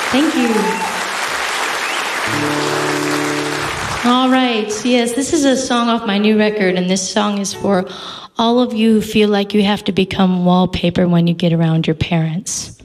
Thank you. All right. Yes, this is a song off my new record, and this song is for all of you who feel like you have to become wallpaper when you get around your parents.